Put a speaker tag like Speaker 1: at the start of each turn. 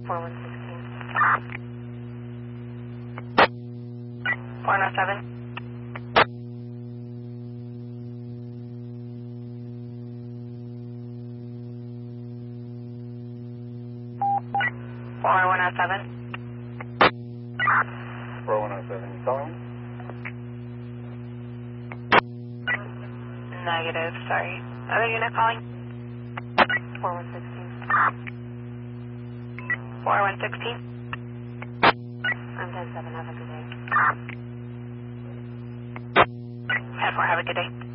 Speaker 1: 4116. 407. 4107.
Speaker 2: 4107, you calling?
Speaker 1: Negative, sorry. Other unit calling? 4116. 4116. I'm 10-7, have a good day. 10-4, have a good day.